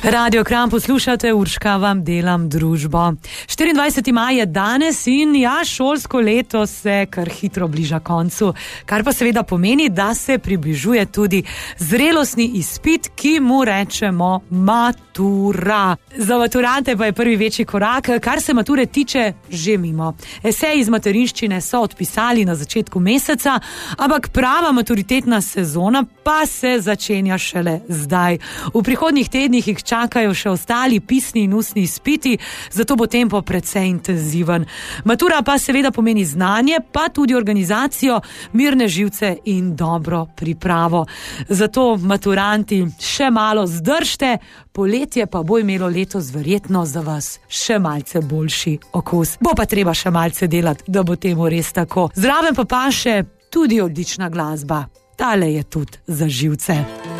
Radio Kranj poslušate, Urška vam delam družbo. 24. maj je danes in šolsko leto se kar hitro bliža koncu, kar pa seveda pomeni, da se približuje tudi zrelostni izpit, ki mu rečemo matura. Za maturante pa je prvi večji korak, kar se mature tiče, že mimo. Esej iz materinščine so odpisali na začetku meseca, ampak prava maturitetna sezona pa se začenja šele zdaj. V prihodnjih tednih jih čakajo še ostali pisni in ustni izpiti, zato bo tempo precej intenziven. Matura pa seveda pomeni znanje, pa tudi organizacijo, mirne živce in dobro pripravo. Zato maturanti še malo zdržte, poletje pa bo imelo letos verjetno za vas še malce boljši okus. Bo pa treba še malce delati, da bo temu res tako. Zraven pa še tudi odlična glasba. Tale je tudi za živce.